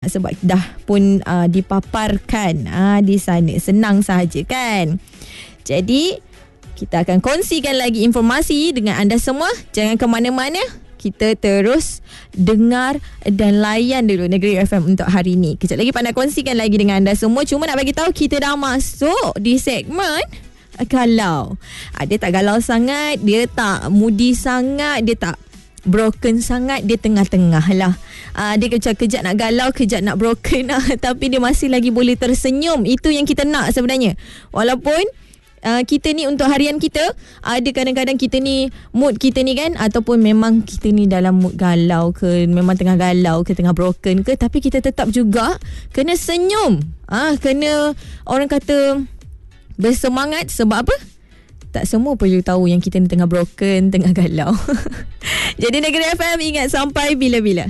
sebab dah pun dipaparkan di sana. Senang sahaja kan. Jadi kita akan kongsikan lagi informasi dengan anda semua. Jangan ke mana-mana. Kita terus dengar dan layan dulu Negeri FM untuk hari ni. Kejap lagi Pak nak kongsikan lagi dengan anda semua. Cuma nak bagi tahu kita dah masuk di segmen galau. Dia tak galau sangat, dia tak moody sangat, dia tak broken sangat, dia tengah-tengah lah. Dia kejap nak galau, kejap nak broken tapi dia masih lagi boleh tersenyum. Itu yang kita nak sebenarnya. Walaupun kita ni untuk harian kita, ada kadang-kadang kita ni, mood kita ni kan, ataupun memang kita ni dalam mood galau ke, memang tengah galau ke, tengah broken ke, tapi kita tetap juga kena senyum. Kena, orang kata, bersemangat. Sebab apa? Tak semua perlu tahu yang kita ni tengah broken, tengah galau. Jadi Negeri FM ingat sampai bila-bila.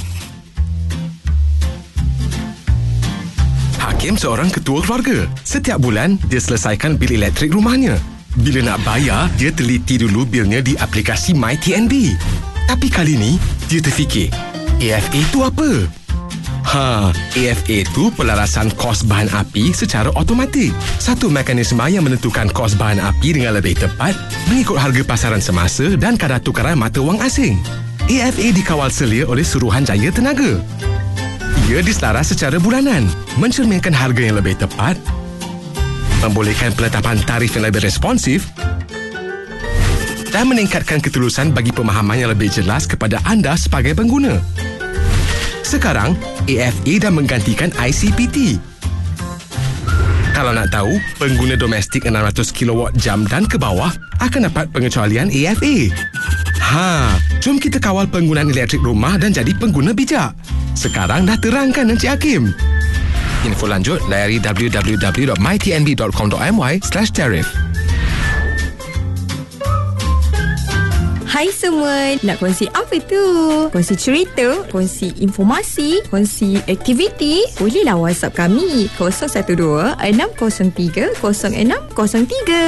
Hakim seorang ketua keluarga. Setiap bulan, dia selesaikan bil elektrik rumahnya. Bila nak bayar, dia teliti dulu bilnya di aplikasi MyTNB. Tapi kali ni, dia terfikir, AFA tu apa? AFA tu pelarasan kos bahan api secara automatik. Satu mekanisme yang menentukan kos bahan api dengan lebih tepat mengikut harga pasaran semasa dan kadar tukaran mata wang asing. AFA dikawal selia oleh Suruhanjaya Tenaga. Ia diselaras secara bulanan, mencerminkan harga yang lebih tepat, membolehkan penetapan tarif yang lebih responsif dan meningkatkan ketulusan bagi pemahaman yang lebih jelas kepada anda sebagai pengguna. Sekarang, AFA dah menggantikan ICPT. Kalau nak tahu, pengguna domestik 600 kW jam dan ke bawah akan dapat pengecualian AFA. Jom kita kawal penggunaan elektrik rumah dan jadi pengguna bijak. Sekarang dah terangkan Encik Hakim. Info lanjut, layari www.mytnb.com.my/tarif. Hai semua, nak kongsi apa tu? Kongsi cerita, kongsi informasi, kongsi aktiviti? Bolehlah WhatsApp kami 012 603 0603.